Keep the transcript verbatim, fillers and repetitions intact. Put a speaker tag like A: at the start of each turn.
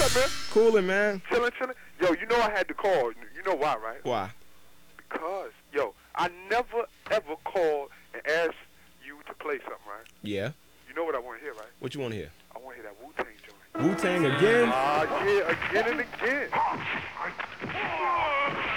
A: up, man?
B: Cooling, man.
A: Chilling, chilling. Yo, you know I had to call. You know why, right?
B: Why?
A: Because, yo, I never ever called and asked you to play something, right?
B: Yeah.
A: You know what I want to hear, right?
B: What you want to hear?
A: I want to hear that Wu-Tang joint.
B: Wu Tang again?
A: Ah, uh, yeah, again and again.